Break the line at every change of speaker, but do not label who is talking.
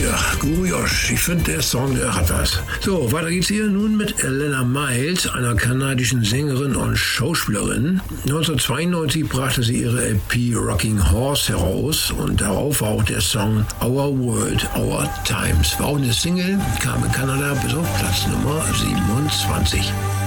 Ja, Guriosch, ich finde, der Song, der hat was. So, weiter geht's hier nun mit Elena Miles, einer kanadischen Sängerin und Schauspielerin. 1992 brachte sie ihre LP Rocking Horse heraus und darauf war auch der Song Our World, Our Times. War auch eine Single, kam in Kanada bis auf Platz Nummer 27.